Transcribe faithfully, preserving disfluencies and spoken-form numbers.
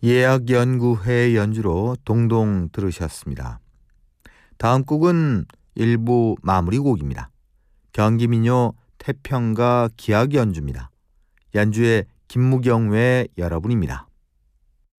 예약연구회 연주로 동동 들으셨습니다. 다음 곡은 일 부 마무리 곡입니다. 경기민요 태평가 기악 연주입니다. 연주의 김무경 외 여러분입니다.